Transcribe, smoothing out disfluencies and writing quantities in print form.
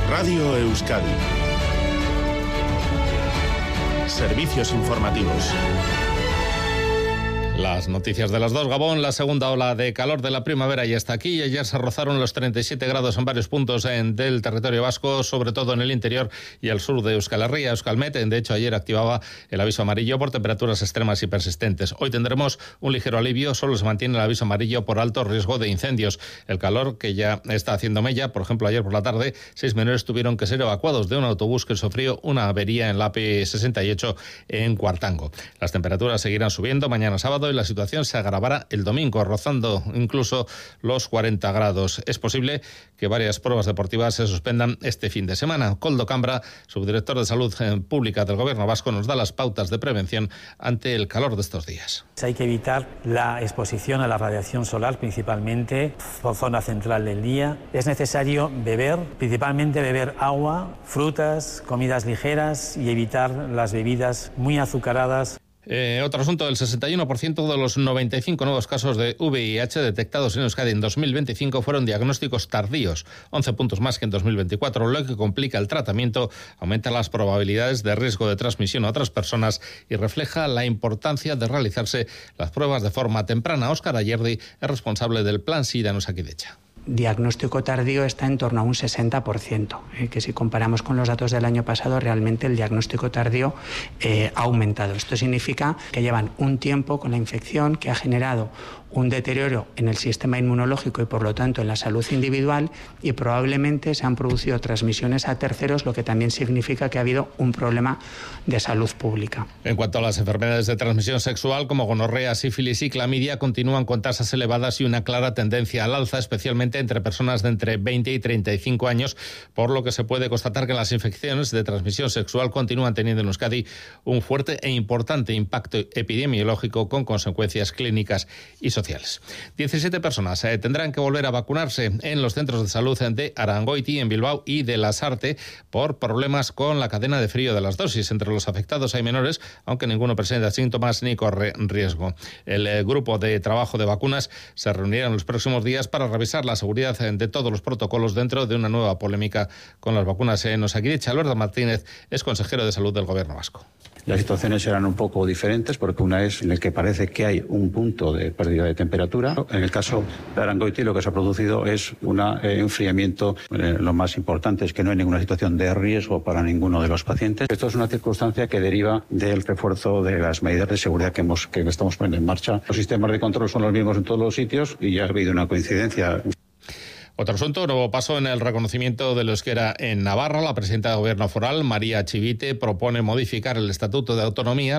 Radio Euskadi. Servicios informativos. Las noticias de las 2. Gabón, la segunda ola de calor de la primavera ya está aquí. Ayer se rozaron los 37 grados en varios puntos del territorio vasco, sobre todo en el interior y al sur de Euskal Herria. Euskalmet, de hecho, ayer activaba el aviso amarillo por temperaturas extremas y persistentes. Hoy tendremos un ligero alivio, solo se mantiene el aviso amarillo por alto riesgo de incendios. El calor que ya está haciendo mella, por ejemplo, ayer por la tarde, 6 menores tuvieron que ser evacuados de un autobús que sufrió una avería en la AP68 en Cuartango. Las temperaturas seguirán subiendo mañana sábado y la situación se agravará el domingo, rozando incluso los 40 grados. Es posible que varias pruebas deportivas se suspendan este fin de semana. Koldo Cambra, subdirector de Salud Pública del Gobierno vasco, nos da las pautas de prevención ante el calor de estos días. Hay que evitar la exposición a la radiación solar, principalmente por zona central del día. Es necesario principalmente beber agua, frutas, comidas ligeras y evitar las bebidas muy azucaradas. Otro asunto, el 61% de los 95 nuevos casos de VIH detectados en Euskadi en 2025 fueron diagnósticos tardíos, 11 puntos más que en 2024, lo que complica el tratamiento, aumenta las probabilidades de riesgo de transmisión a otras personas y refleja la importancia de realizarse las pruebas de forma temprana. Óscar Ayerdi es responsable del Plan SIDA en Osakidetza. Diagnóstico tardío está en torno a un 60%, que si comparamos con los datos del año pasado, realmente el diagnóstico tardío ha aumentado. Esto significa que llevan un tiempo con la infección que ha generado un deterioro en el sistema inmunológico y por lo tanto en la salud individual, y probablemente se han producido transmisiones a terceros, lo que también significa que ha habido un problema de salud pública. En cuanto a las enfermedades de transmisión sexual como gonorrea, sífilis y clamidia, continúan con tasas elevadas y una clara tendencia al alza, especialmente entre personas de entre 20 y 35 años, por lo que se puede constatar que las infecciones de transmisión sexual continúan teniendo en Euskadi un fuerte e importante impacto epidemiológico con consecuencias clínicas y sociales. 17 personas tendrán que volver a vacunarse en los centros de salud de Arangoiti, en Bilbao, y de Lasarte por problemas con la cadena de frío de las dosis. Entre los afectados hay menores, aunque ninguno presenta síntomas ni corre riesgo. El grupo de trabajo de vacunas se reunirá en los próximos días para revisar la seguridad de todos los protocolos dentro de una nueva polémica con las vacunas en Osakidetza. Alberto Martínez es consejero de Salud del Gobierno vasco. Las situaciones serán un poco diferentes porque una es en el que parece que hay un punto de pérdida de temperatura. En el caso de Arangoiti lo que se ha producido es un enfriamiento. Lo más importante es que no hay ninguna situación de riesgo para ninguno de los pacientes. Esto es una circunstancia que deriva del refuerzo de las medidas de seguridad que estamos poniendo en marcha. Los sistemas de control son los mismos en todos los sitios y ya ha habido una coincidencia. Otro asunto, nuevo paso en el reconocimiento del euskera en Navarra. La presidenta de Gobierno foral, María Chivite, propone modificar el Estatuto de Autonomía.